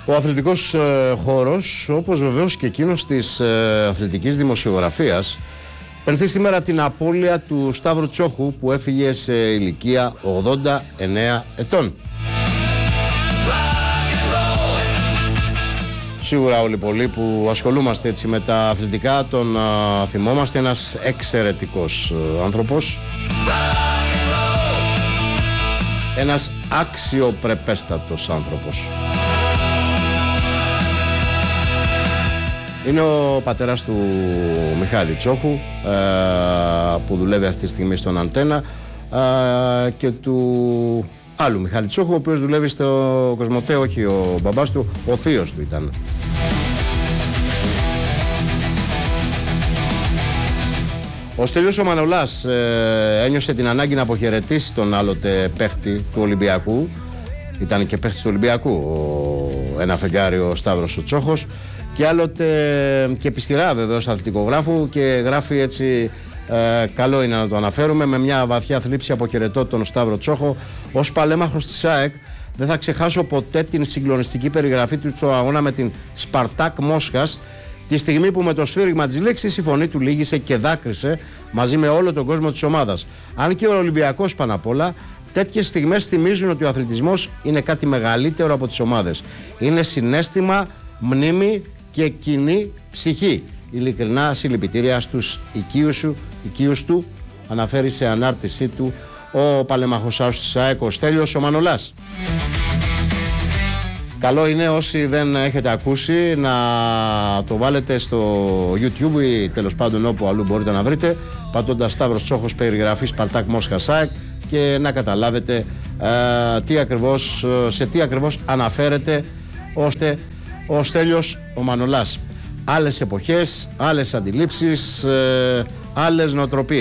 Ο αθλητικός χώρος, όπως βεβαίως και εκείνος της αθλητικής δημοσιογραφίας, πενθεί σήμερα την απώλεια του Σταύρου Τσόχου, που έφυγε σε ηλικία 89 ετών. Σίγουρα όλοι πολλοί που ασχολούμαστε έτσι με τα αθλητικά τον θυμόμαστε. Ένας εξαιρετικός άνθρωπος, ένας αξιοπρεπέστατος άνθρωπος. Είναι ο πατέρας του Μιχάλη Τσόχου, που δουλεύει αυτή τη στιγμή στον Αντένα, και του άλλου Μιχάλη Τσόχου, ο οποίος δουλεύει στο Κοσμοτέ, όχι ο μπαμπάς του, ο θείος του ήταν. Ο Στέλιος ο Μανολάς ένιωσε την ανάγκη να αποχαιρετήσει τον άλλοτε παίχτη του Ολυμπιακού. Ήταν και παίχτης του Ολυμπιακού ένα φεγγάρι ο Σταύρος ο Τσόχος, και άλλοτε και επιστηρά βεβαίως αθλητικογράφου, και γράφει έτσι, καλό είναι να το αναφέρουμε, με μια βαθιά θλίψη αποχαιρετώ τον Σταύρο Τσόχο. Ως παλέμαχος της ΑΕΚ δεν θα ξεχάσω ποτέ την συγκλονιστική περιγραφή του στο αγώνα με την Σπαρτάκ Μόσχας, τη στιγμή που με το σφύριγμα της λέξης η φωνή του λύγησε και δάκρυσε μαζί με όλο τον κόσμο της ομάδας. Αν και ο Ολυμπιακός πάνω απ' όλα, τέτοιες στιγμές θυμίζουν ότι ο αθλητισμός είναι κάτι μεγαλύτερο από τις ομάδες. Είναι συναίσθημα, μνήμη και κοινή ψυχή. Ειλικρινά συλληπιτήρια στους οικείους του, αναφέρει σε ανάρτησή του ο παλεμαχοσάος της ΑΕΚ, ο Στέλιος ο Μανολάς. Καλό είναι όσοι δεν έχετε ακούσει να το βάλετε στο YouTube ή τέλος πάντων όπου αλλού μπορείτε να βρείτε, πατώντας Σταύρος Τσόχος περιγραφή Σπαρτάκ Μόσχας ΑΕΚ, και να καταλάβετε σε τι ακριβώς αναφέρεται ο Στέλιος ο Μανολάς. Άλλες εποχές, άλλες αντιλήψεις, άλλες νοοτροπίες.